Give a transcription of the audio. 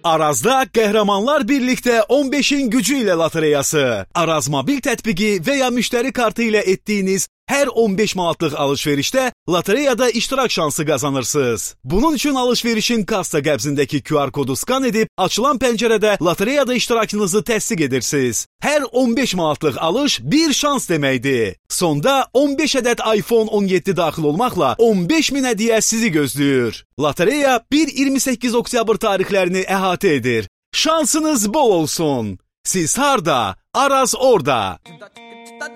Arazda qəhrəmanlar birlikdə 15-in gücü ilə lotereyası. Araz mobil tətbiqi və ya müştəri kartı ilə etdiyiniz hər 15 manatlıq alış-verişdə lotereyada iştirak şansı qazanırsınız. Bunun üçün alış-verişin kassa qəbzindəki QR kodu skan edib, açılan pəncərədə lotereyada iştirakınızı təsdiq edirsiniz. Hər 15 manatlıq alış bir şans deməkdir. Sonda 15 ədəd iPhone 17 daxil olmaqla 15 min hədiyyə sizi gözləyir. Lotereya 1-28 oktyabr tarixlərini əhatə edir. Şansınız bol olsun. Siz harda? Araz orada.